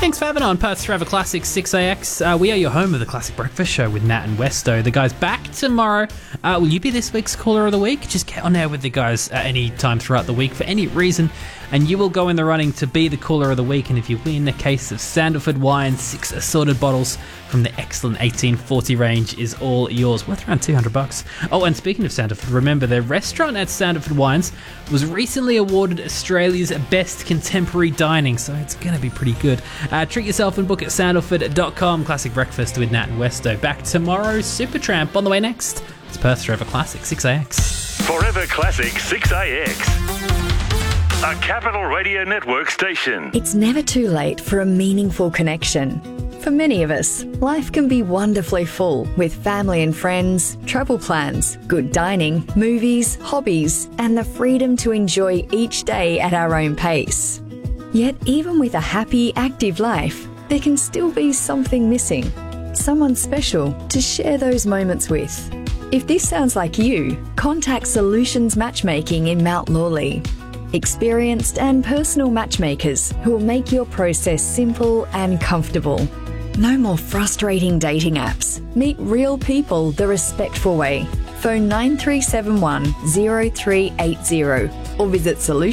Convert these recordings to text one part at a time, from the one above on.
Thanks for having on Perth's Forever Classic 6AX. We are your home of the Classic Breakfast Show with Nat and Westo. The guys back tomorrow. Will you be this week's Caller of the Week? Just get on air with the guys at any time throughout the week for any reason, and you will go in the running to be the Caller of the Week. And if you win a case of Sandalford wine, 6 assorted bottles from the excellent 1840 range is all yours, worth around $200. Oh, and speaking of Sandalford, remember their restaurant at Sandalford Wines was recently awarded Australia's Best Contemporary Dining, so it's going to be pretty good. Treat yourself and book at sandalford.com. Classic Breakfast with Nat and Westo. Back tomorrow. Supertramp on the way next. It's Perth's Forever Classic 6AX. Forever Classic 6AX. A Capital Radio Network station. It's never too late for a meaningful connection. For many of us, life can be wonderfully full with family and friends, travel plans, good dining, movies, hobbies, and the freedom to enjoy each day at our own pace. Yet even with a happy, active life, there can still be something missing. Someone special to share those moments with. If this sounds like you, contact Solutions Matchmaking in Mount Lawley. Experienced and personal matchmakers who will make your process simple and comfortable. No more frustrating dating apps. Meet real people the respectful way. Phone 9371 0380 or visit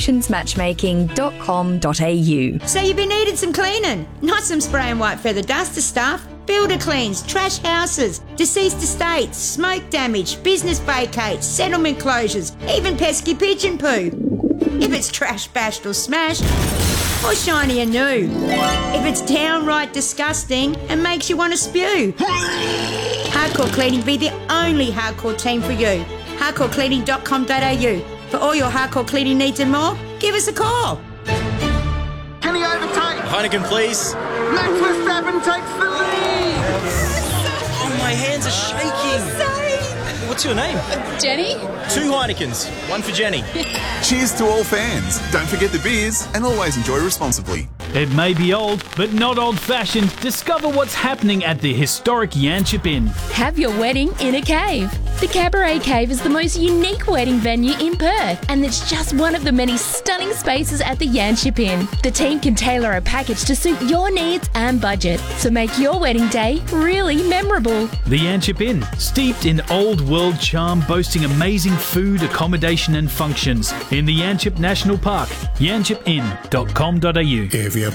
solutionsmatchmaking.com.au. So you've been needing some cleaning, not some spray and white feather duster stuff. Builder cleans, trash houses, deceased estates, smoke damage, business vacates, settlement closures, even pesky pigeon poo. If it's trash, bashed or smashed, or shiny and new. If it's downright disgusting and makes you want to spew. Hardcore Cleaning be the only hardcore team for you. hardcorecleaning.com.au. For all your hardcore cleaning needs and more, give us a call. Can he overtake? Heineken, please. Max Verstappen takes the lead. Oh, my hands are shaking. What's your name? Jenny? 2 Heinekens, 1 for Jenny. Cheers to all fans. Don't forget the beers and always enjoy responsibly. It may be old, but not old-fashioned. Discover what's happening at the historic Yanchep Inn. Have your wedding in a cave. The Cabaret Cave is the most unique wedding venue in Perth, and it's just one of the many stunning spaces at the Yanchep Inn. The team can tailor a package to suit your needs and budget, so make your wedding day really memorable. The Yanchep Inn, steeped in old-world charm, boasting amazing food, accommodation and functions in the Yanchep National Park. yanchepinn.com.au. If you